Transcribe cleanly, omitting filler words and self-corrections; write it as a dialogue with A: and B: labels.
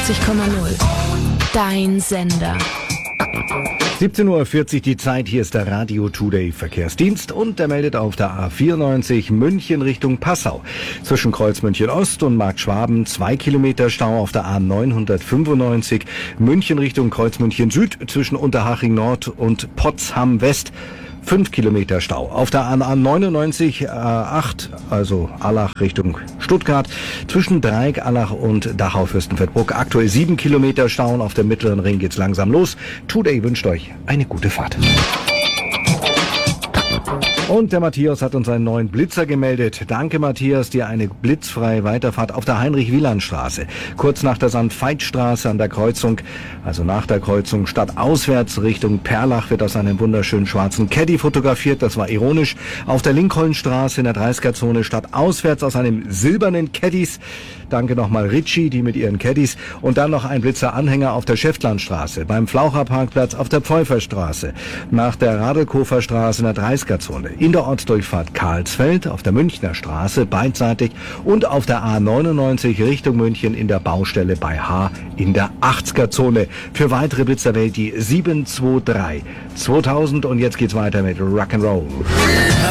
A: Dein Sender.
B: 17:40 Uhr die Zeit, hier ist der Radio Today Verkehrsdienst und der meldet auf der A94 München Richtung Passau. Zwischen Kreuz München Ost und Markt Schwaben 2 Kilometer Stau auf der A995 München Richtung Kreuz München Süd zwischen Unterhaching Nord und Potsdam West. 5 Kilometer Stau. Auf der A99 8, also Allach Richtung Stuttgart, zwischen Dreieck, Allach und Dachau-Fürstenfeldbruck. Aktuell 7 Kilometer Stau und auf dem Mittleren Ring geht's langsam los. Today wünscht euch eine gute Fahrt. Und der Matthias hat uns einen neuen Blitzer gemeldet. Danke Matthias, dir eine blitzfreie Weiterfahrt auf der Heinrich-Wieland-Straße. Kurz nach der St-Veit-Straße an der Kreuzung, also nach der Kreuzung stadtauswärts Richtung Perlach wird aus einem wunderschönen schwarzen Caddy fotografiert. Das war ironisch. Auf der Lincolnstraße in der 30er-Zone stadtauswärts aus einem silbernen Caddys. Danke nochmal Ritchie, die mit ihren Caddies. Und dann noch ein Blitzer-Anhänger auf der Schäftlarnstraße, beim Flaucherparkplatz auf der Pfeuferstraße, nach der Radelkofer-Straße in der 30er-Zone, in der Ortsdurchfahrt Karlsfeld, auf der Münchner Straße beidseitig und auf der A99 Richtung München in der Baustelle bei H in der 80er-Zone. Für weitere Blitzer wählt die 723 2000 und jetzt geht's weiter mit Rock'n'Roll.